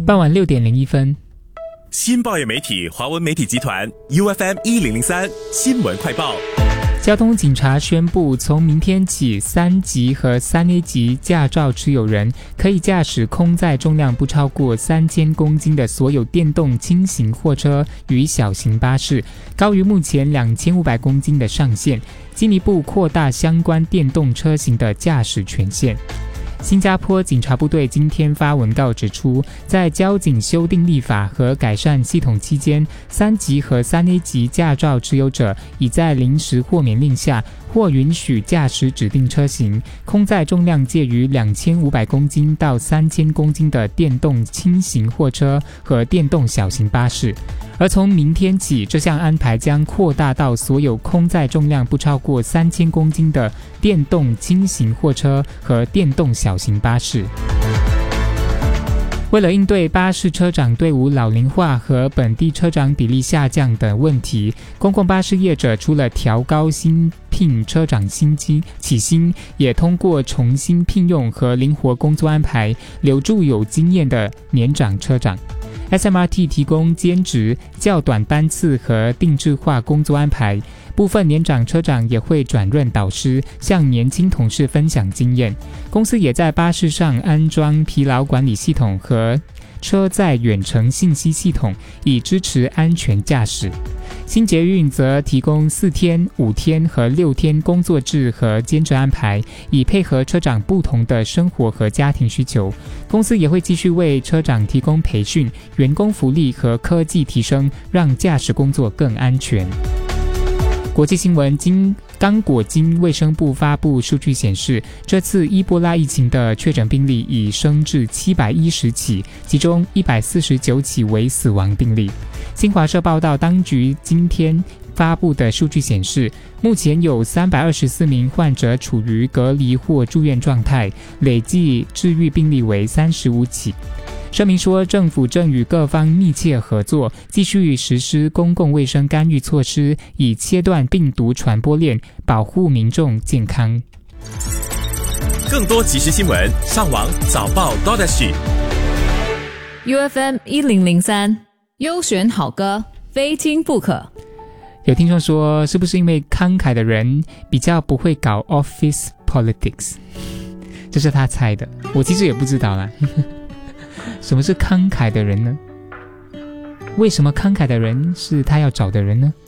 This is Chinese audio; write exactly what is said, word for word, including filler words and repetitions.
傍晚六点零一分。 新报业媒体华文媒体集团 U F M 一零零三新闻快报。 交通警察宣布，从明天起，三级和三 A 级驾照持有人可以驾驶空载重量不超过三千公斤的所有电动轻型货车与小型巴士，高于目前两千五百公斤的上限，进一步扩大相关电动车型的驾驶权限。新加坡警察部队今天发文告指出，在交警修订立法和改善系统期间，三级和三 A 级驾照持有者已在临时豁免令下或允许驾驶指定车型，空载重量介于两千五百公斤到三千公斤的电动轻型货车和电动小型巴士。而从明天起，这项安排将扩大到所有空载重量不超过三千公斤的电动轻型货车和电动小型巴士。为了应对巴士车长队伍老龄化和本地车长比例下降等问题，公共巴士业者除了调高新聘车长薪金起薪，也通过重新聘用和灵活工作安排，留住有经验的年长车长。S M R T 提供兼职、较短班次和定制化工作安排，部分年长车长也会转任导师，向年轻同事分享经验。公司也在巴士上安装疲劳管理系统和车载远程信息系统，以支持安全驾驶。新捷运则提供四天、五天和六天工作制和兼职安排，以配合车长不同的生活和家庭需求。公司也会继续为车长提供培训、员工福利和科技提升，让驾驶工作更安全。国际新闻，经刚果金卫生部发布数据显示，这次伊波拉疫情的确诊病例已升至七百一十起，其中一百四十九起为死亡病例。新华社报道，当局今天发布的数据显示，目前有三百二十四名患者处于隔离或住院状态，累计治愈病例为三十五起。声明说，政府正与各方密切合作，继续实施公共卫生干预措施，以切断病毒传播链，保护民众健康。 更多即时新闻，上网早报 .dot.sg。 U F M 一零零三优选好歌，非听不可。 有听众说，是不是因为慷慨的人比较不会搞 office politics？ 这是他猜的，我其实也不知道啦。什么是慷慨的人呢？为什么慷慨的人是他要找的人呢？